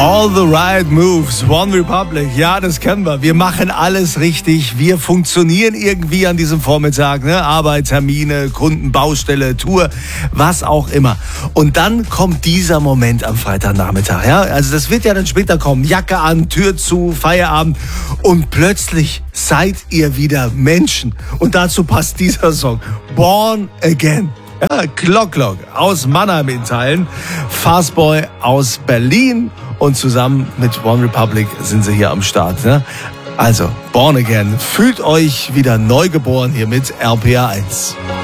All the right moves, One Republic, ja, das kennen wir. Wir machen alles richtig, wir funktionieren irgendwie an diesem Vormittag, ne? Arbeit, Termine, Kunden, Baustelle, Tour, was auch immer. Und dann kommt dieser Moment am Freitagnachmittag, ja? Also das wird ja dann später kommen, Jacke an, Tür zu, Feierabend und plötzlich seid ihr wieder Menschen. Und dazu passt dieser Song, Born Again. Ja, Glock aus Mannheim in Teilen, Fastboy aus Berlin und zusammen mit One Republic sind sie hier am Start. Ne? Also, Born Again, fühlt euch wieder neu geboren hier mit RPA 1.